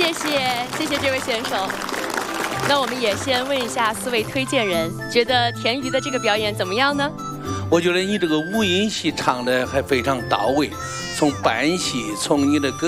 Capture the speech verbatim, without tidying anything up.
谢谢谢谢这位选手。那我们也先问一下四位推荐人，觉得田瑜的这个表演怎么样呢？ 我觉得你这个五音戏唱的还非常到位，从扮戏，从你的歌。